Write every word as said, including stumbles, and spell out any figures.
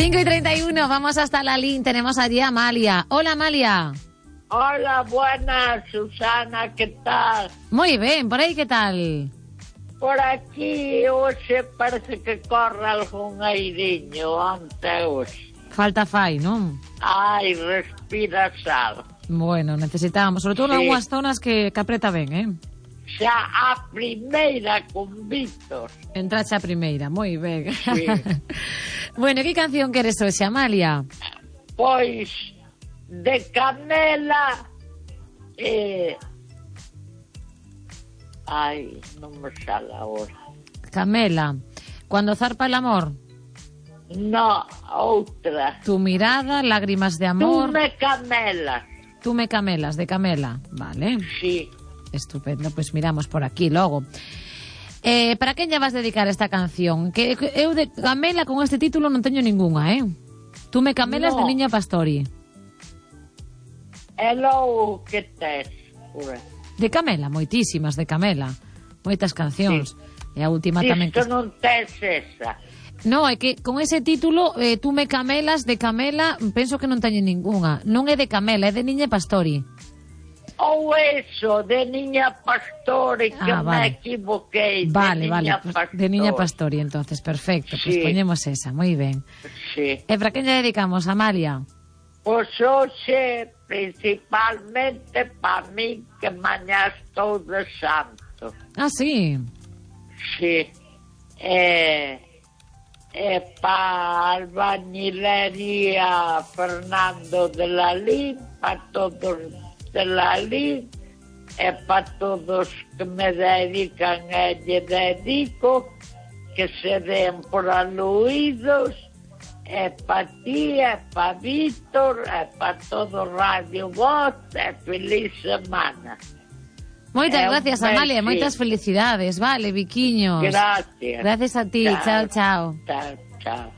cinco y treinta y uno, vamos hasta la línea. Tenemos allí a Amalia. Hola, Amalia. Hola, buenas, Susana, ¿qué tal? Moi ben, por aí que tal? Por aquí hoxe parece que corre algún airiño ante hoxe. Falta fai, non? Ai, respira sal. Bueno, necesitábamos, sobre todo Sí. en unhas zonas que, que apreta ben, eh? Xa a primeira con Víctor. Entrache a primeira, moi ben. Sí. Bueno, que canción queres hoxe, Amalia? Pois de Camela e... Ai, non me sale ahora. Camela, Cuando zarpa el amor. No, outra. Tu mirada, Lágrimas de Tú amor. me camelas. Tú me camelas, de Camela. Vale, Sí. estupendo, pues miramos por aquí logo. Eh, para quen lle vas dedicar esta canción? Que, que eu de Camela con este título non teño ningunha, eh? Tú me camelas No. de Niña Pastori. E logo que tes por aí? De Camela, moitísimas de Camela. Moitas cancións. E a última tamén que... Isto non tes esa. No, é que con ese título, eh, Tú me camelas, de Camela, penso que non teño ningunha. Non é de Camela, é de Niña Pastori. Ou eso, de Niña Pastori, que Ah, me vale. equivoquei. Vale, de vale, Niña pues, Pastori. de Niña Pastori, entonces, perfecto. Pues Sí. poñemos esa, moi ben. Sí. E para quen lle dedicamos, Amalia? Pois hoxe, principalmente pa mí, que mañá estou de santo. Ah, sí. Sí. E, e pa albañilería Fernando de la Lin, pa todos de la Lin, e pa todos que me dedican e lle dedico, que se den por aluídos, e pa ti, e pa Víctor, e pa todo Radio Voz, e feliz semana. Moitas Eh, gracias, un Amalia, besito. moitas felicidades. Vale, Viquiños. Gracias. Gracias a ti. Chao, chao. Chao, chao.